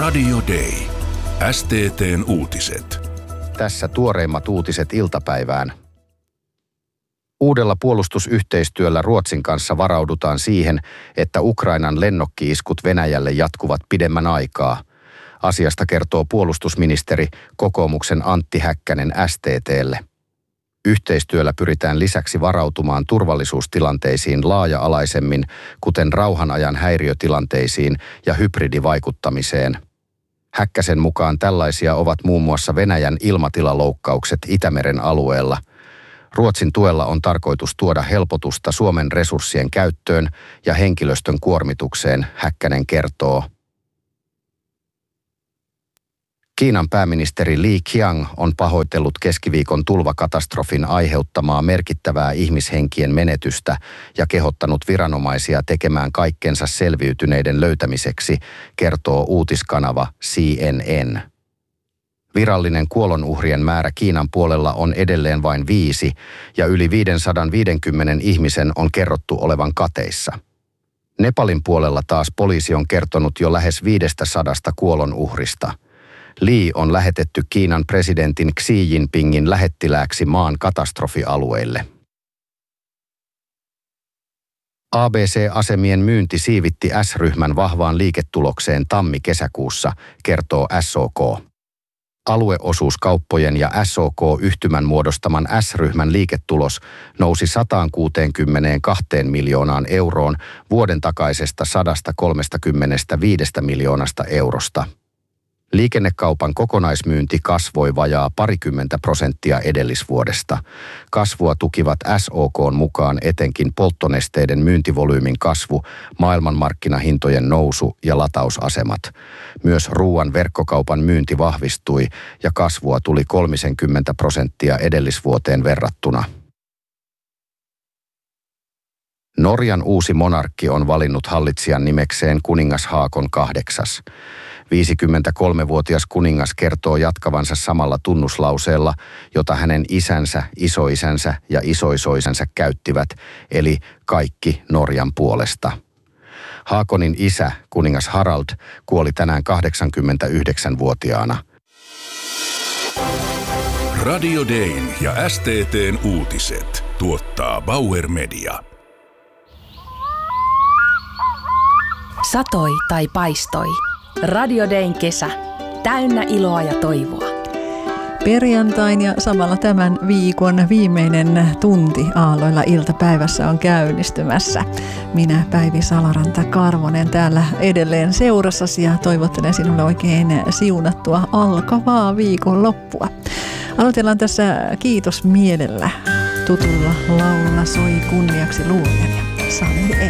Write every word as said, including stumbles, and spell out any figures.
Radio Day. S T T:n uutiset. Tässä tuoreimmat uutiset iltapäivään. Uudella puolustusyhteistyöllä Ruotsin kanssa varaudutaan siihen, että Ukrainan lennokki-iskut Venäjälle jatkuvat pidemmän aikaa. Asiasta kertoo puolustusministeri kokoomuksen Antti Häkkänen S T T:lle. Yhteistyöllä pyritään lisäksi varautumaan turvallisuustilanteisiin laaja-alaisemmin, kuten rauhanajan häiriötilanteisiin ja hybridivaikuttamiseen. Häkkäsen mukaan tällaisia ovat muun muassa Venäjän ilmatilaloukkaukset Itämeren alueella. Ruotsin tuella on tarkoitus tuoda helpotusta Suomen resurssien käyttöön ja henkilöstön kuormitukseen, Häkkänen kertoo. Kiinan pääministeri Li Qiang on pahoitellut keskiviikon tulvakatastrofin aiheuttamaa merkittävää ihmishenkien menetystä ja kehottanut viranomaisia tekemään kaikkensa selviytyneiden löytämiseksi, kertoo uutiskanava C N N. Virallinen kuolonuhrien määrä Kiinan puolella on edelleen vain viisi ja yli viisisataaviisikymmentä ihmisen on kerrottu olevan kateissa. Nepalin puolella taas poliisi on kertonut jo lähes viisisataa kuolonuhrista. Li on lähetetty Kiinan presidentin Xi Jinpingin lähettilääksi maan katastrofialueille. A B C-asemien myynti siivitti S-ryhmän vahvaan liiketulokseen tammi-kesäkuussa, kertoo S O K. Alueosuuskauppojen ja S O K-yhtymän muodostaman S-ryhmän liiketulos nousi sata kuusikymmentäkaksi miljoonaan euroon vuoden takaisesta sata kolmekymmentäviisi miljoonasta eurosta. Liikennekaupan kokonaismyynti kasvoi vajaa parikymmentä prosenttia edellisvuodesta. Kasvua tukivat S O K:n mukaan etenkin polttonesteiden myyntivolyymin kasvu, maailmanmarkkinahintojen nousu ja latausasemat. Myös ruuan verkkokaupan myynti vahvistui ja kasvua tuli kolmekymmentä prosenttia edellisvuoteen verrattuna. Norjan uusi monarkki on valinnut hallitsijan nimekseen kuningas Haakon kahdeksas. viisikymmentäkolmevuotias kuningas kertoo jatkavansa samalla tunnuslauseella, jota hänen isänsä, isoisänsä ja isoisoisänsä käyttivät, eli kaikki Norjan puolesta. Haakonin isä, kuningas Harald, kuoli tänään kahdeksankymmentäyhdeksänvuotiaana. Radio Dayn ja S T T:n uutiset tuottaa Bauer Media. Satoi tai paistoi. Radio Dayn kesä. Täynnä iloa ja toivoa. Perjantain ja samalla tämän viikon viimeinen tunti aalloilla iltapäivässä on käynnistymässä. Minä Päivi Salaranta-Karvonen täällä edelleen seurassasi ja toivottelen sinulle oikein siunattua alkavaa viikonloppua. Aloitellaan tässä kiitos mielellä. Tutulla laululla soi kunniaksi luojan ja Sanni E.